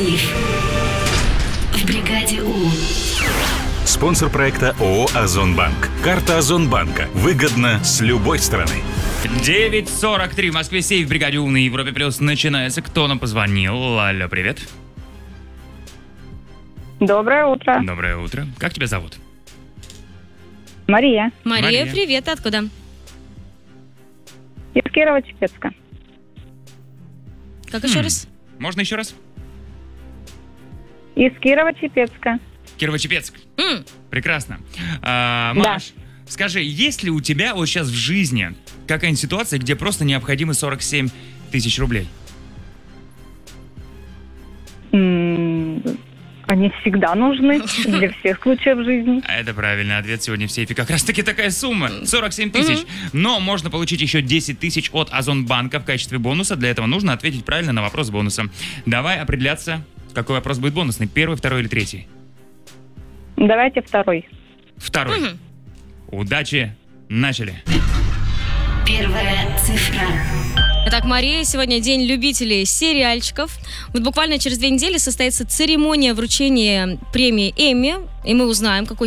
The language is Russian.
сейф в бригаде У. Спонсор проекта ООО «Озонбанк». Карта Озонбанка. Выгодно с любой стороны. 9:43 в Москве, сейф в бригаде У на Европе Плюс начинается. Кто нам позвонил? Алло, привет. Доброе утро. Доброе утро. Как тебя зовут? Мария. Мария. Привет, откуда? Из Кирово-Чепецка. Как еще раз? Можно еще раз? Из Кирово-Чепецка. Кирово-Чепецк. Прекрасно. Маш, скажи, есть ли у тебя вот сейчас в жизни какая-нибудь ситуация, где просто необходимы 47 тысяч рублей? Они всегда нужны для всех случаев жизни. Это правильный ответ. Сегодня в сейфе как раз-таки такая сумма. 47 тысяч. Но можно получить еще 10 тысяч от Озонбанка в качестве бонуса. Для этого нужно ответить правильно на вопрос бонуса. Давай определяться, какой вопрос будет бонусный. Первый, второй или третий? Давайте второй. Второй. Удачи. Начали. Первая цифра. Итак, Мария, сегодня день любителей сериальчиков. Вот буквально через 2 недели состоится церемония вручения премии Эмми, и мы узнаем, какой